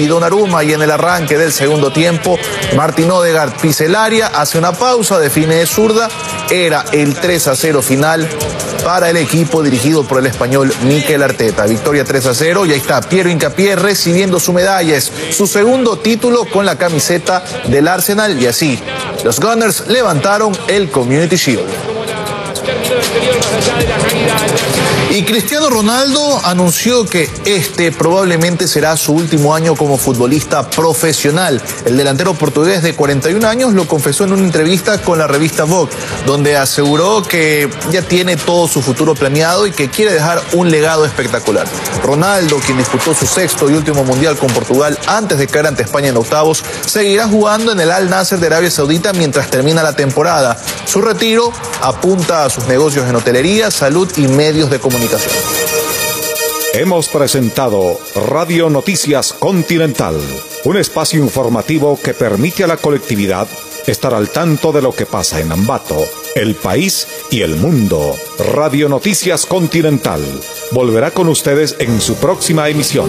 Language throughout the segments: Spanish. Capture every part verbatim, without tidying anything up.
Donnarumma, y en el arranque del segundo tiempo, Martin Odegaard pisa el área, hace una pausa, define de zurda. Era el tres a cero final para el equipo dirigido por el español Mikel Arteta. Victoria tres a cero, y ahí está Piero Hincapié recibiendo su medalla. Es su segundo título con la camiseta del Arsenal, y así los Gunners levantaron el Community Shield. Y Cristiano Ronaldo anunció que este probablemente será su último año como futbolista profesional. El delantero portugués de cuarenta y un años lo confesó en una entrevista con la revista Vogue, donde aseguró que ya tiene todo su futuro planeado y que quiere dejar un legado espectacular. Ronaldo, quien disputó su sexto y último mundial con Portugal antes de caer ante España en octavos, seguirá jugando en el Al Nassr de Arabia Saudita mientras termina la temporada. Su retiro apunta a sus negocios en hotelería, salud y medios de comunicación. Hemos presentado Radio Noticias Continental, un espacio informativo que permite a la colectividad estar al tanto de lo que pasa en Ambato, el país y el mundo. Radio Noticias Continental volverá con ustedes en su próxima emisión.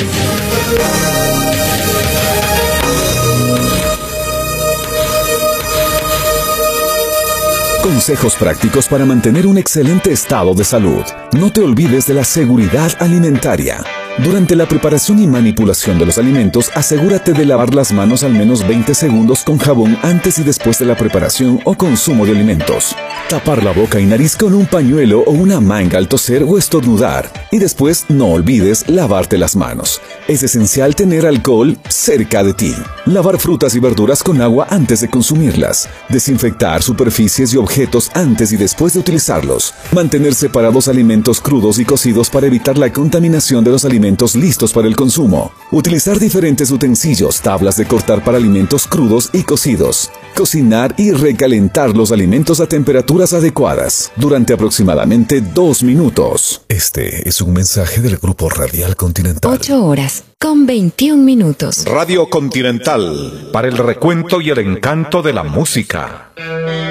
Consejos prácticos para mantener un excelente estado de salud. No te olvides de la seguridad alimentaria. Durante la preparación y manipulación de los alimentos, asegúrate de lavar las manos al menos veinte segundos con jabón antes y después de la preparación o consumo de alimentos. Tapar la boca y nariz con un pañuelo o una manga al toser o estornudar. Y después no olvides lavarte las manos. Es esencial tener alcohol cerca de ti. Lavar frutas y verduras con agua antes de consumirlas. Desinfectar superficies y objetos antes y después de utilizarlos. Mantener separados alimentos crudos y cocidos para evitar la contaminación de los alimentos listos para el consumo. Utilizar diferentes utensilios, tablas de cortar para alimentos crudos y cocidos. Cocinar y recalentar los alimentos a temperaturas adecuadas durante aproximadamente dos minutos. Este es un mensaje del Grupo Radial Continental. ocho horas con veintiún minutos. Radio Continental, para el recuento y el encanto de la música.